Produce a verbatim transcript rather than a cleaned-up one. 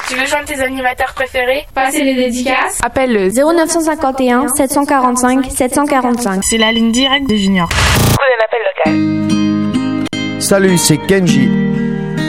Tu veux joindre tes animateurs préférés? Passer les dédicaces? Appelle le zéro neuf cent cinquante et un sept cent quarante-cinq sept cent quarante-cinq. C'est la ligne directe des juniors. Prenez un appel local. Salut, c'est Kenji.